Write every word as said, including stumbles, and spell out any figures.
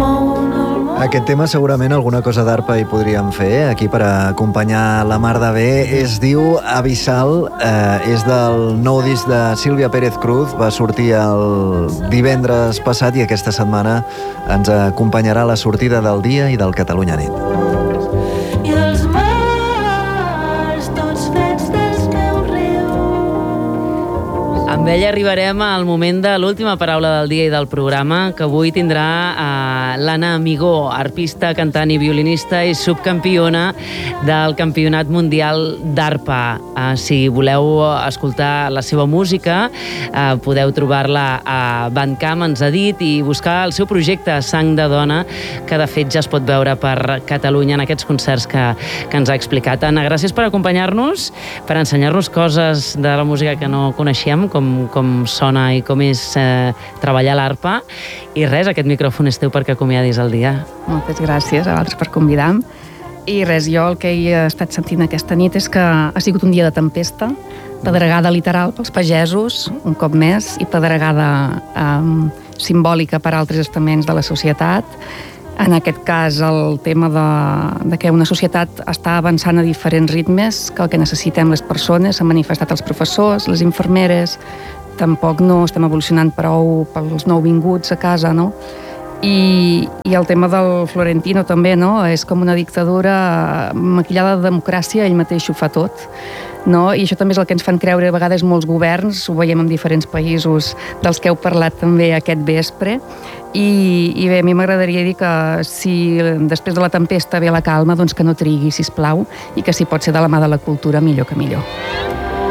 Aquest tema segurament alguna cosa d'arpa hi podríem fer aquí per acompanyar la mar de bé. Es diu Abissal, eh, és del nou disc de Sílvia Pérez Cruz, va sortir el divendres passat i aquesta setmana ens acompanyarà a la sortida del Dia i del Catalunya Nit. Amb ella arribarem al moment de l'última paraula del dia i del programa, que avui tindrà eh, l'Anna Amigó, arpista, cantant i violinista i subcampiona del Campionat Mundial d'Arpa. Eh, si voleu escoltar la seva música, eh, podeu trobar-la a Bandcamp, ens ha dit, i buscar el seu projecte Sang de Dona, que de fet ja es pot veure per Catalunya en aquests concerts que, que ens ha explicat. Anna, gràcies per acompanyar-nos, per ensenyar-nos coses de la música que no coneixíem, com Com, com sona i com és eh, treballar l'arpa. I res, aquest micròfon és teu perquè acomiadis el dia. Moltes gràcies a vosaltres per convidar-me. I res, jo el que he estat sentint aquesta nit és que ha sigut un dia de tempesta, pedregada literal pels pagesos, un cop més, i pedregada eh, simbòlica per altres estaments de la societat. En aquest cas, el tema de, de que una societat està avançant a diferents ritmes, que el que necessitem les persones, s'han manifestat els professors, les infermeres, tampoc no estem evolucionant prou pels nouvinguts a casa, no? I, i el tema del Florentino també, no? És com una dictadura maquillada de democràcia, ell mateix ho fa tot, no? I això també és el que ens fan creure a vegades molts governs, ho veiem en diferents països dels que heu parlat també aquest vespre. I, i bé, a mi m'agradaria dir que si després de la tempesta ve la calma, doncs que no trigui, sisplau, i que si pot ser de la mà de la cultura, millor que millor.